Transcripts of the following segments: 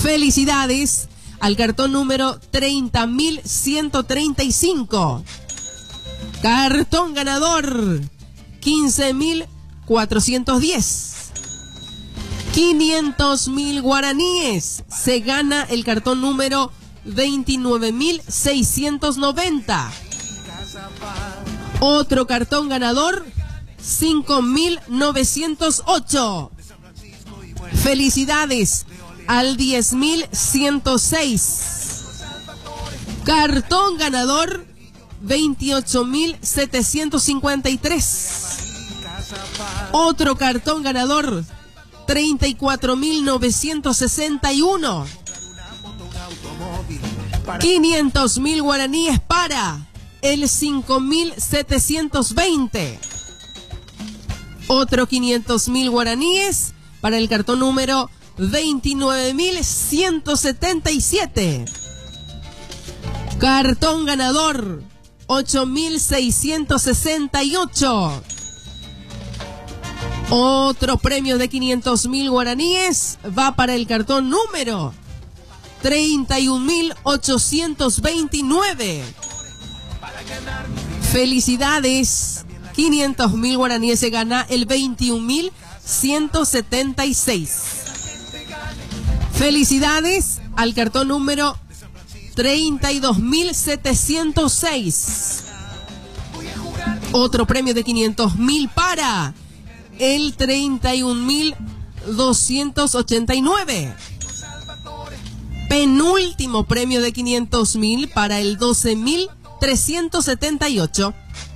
Felicidades al cartón número 30.135. Cartón ganador 15.410. 500.000 guaraníes. Se gana el cartón número 29.690. Otro cartón ganador 5.908. Felicidades al 10.106. Cartón ganador 28.753. Otro cartón ganador 34.961. 500.000 guaraníes para el 5.720. Otro 500.000 guaraníes para el cartón número 29.177. Cartón ganador 8.668. Otro premio de 500.000 guaraníes va para el cartón número 31.829. Felicidades. 500.000 guaraníes se gana el 21.176. Felicidades al cartón número 32.706. Otro premio de 500.000 para el 31.289. Penúltimo premio de 500.000 para el 12.378.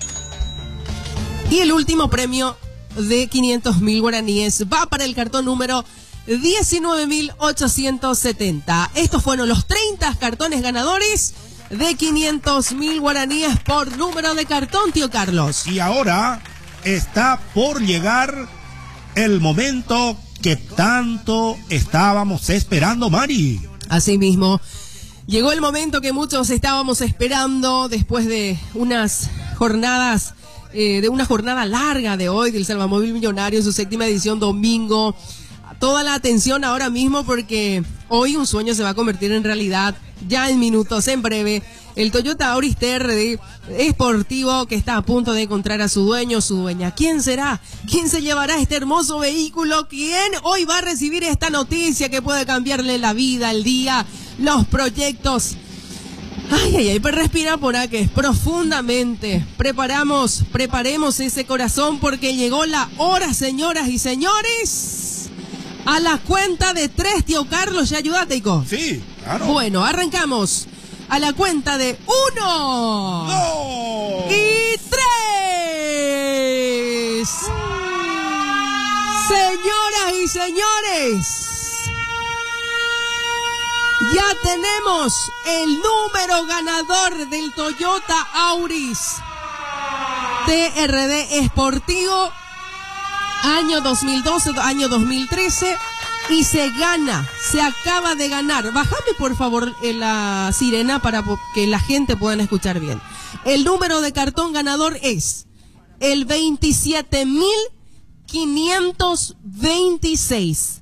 Y el último premio de 500.000 guaraníes va para el cartón número 19.870. Estos fueron los 30 cartones ganadores de 500.000 guaraníes por número de cartón, tío Carlos. Y ahora está por llegar el momento que tanto estábamos esperando, Mari. Así mismo, llegó el momento que muchos estábamos esperando después de unas jornadas, de una jornada larga de hoy del Salvamóvil Millonario en su 7ª edición domingo. Toda la atención ahora mismo porque hoy un sueño se va a convertir en realidad ya en minutos, en breve. El Toyota Auris TRD esportivo que está a punto de encontrar a su dueño, su dueña. ¿Quién será? ¿Quién se llevará este hermoso vehículo? ¿Quién hoy va a recibir esta noticia que puede cambiarle la vida, el día, los proyectos? Ay, ay, ay, pero respira por acá, que es profundamente. Preparemos ese corazón porque llegó la hora, señoras y señores. A la cuenta de 3, tío Carlos, ¿ya ayúdate, Ico? Sí, claro. Bueno, arrancamos. A la cuenta de 1, 2 y 3. Señoras y señores, ya tenemos el número ganador del Toyota Auris TRD esportivo año 2012, año 2013. Y se acaba de ganar. Bájame por favor la sirena para que la gente pueda escuchar bien. El número de cartón ganador es el 27.526.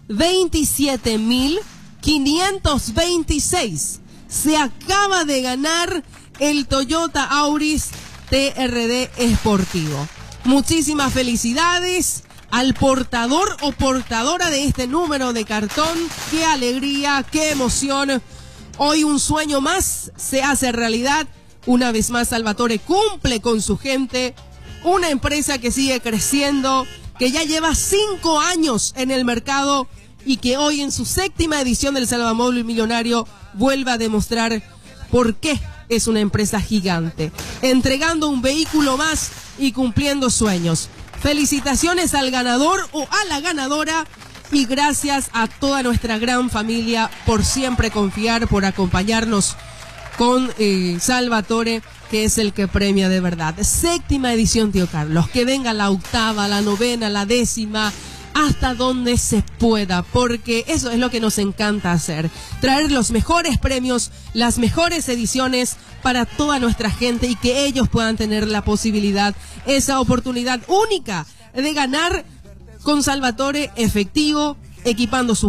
27.526. Se acaba de ganar el Toyota Auris TRD esportivo. Muchísimas felicidades al portador o portadora de este número de cartón. ¡Qué alegría, qué emoción! Hoy un sueño más se hace realidad. Una vez más Salvatore cumple con su gente. Una empresa que sigue creciendo, que ya lleva 5 años en el mercado y que hoy en su 7ª edición del Salvamóvil Millonario vuelve a demostrar por qué es una empresa gigante. Entregando un vehículo más y cumpliendo sueños. Felicitaciones al ganador o a la ganadora y gracias a toda nuestra gran familia por siempre confiar, por acompañarnos con Salvatore, que es el que premia de verdad. 7ª edición, tío Carlos, que venga la 8ª, la 9ª, la 10ª, hasta donde se pueda, porque eso es lo que nos encanta hacer, traer los mejores premios, las mejores ediciones para toda nuestra gente y que ellos puedan tener la posibilidad, esa oportunidad única de ganar con Salvatore efectivo, equipando su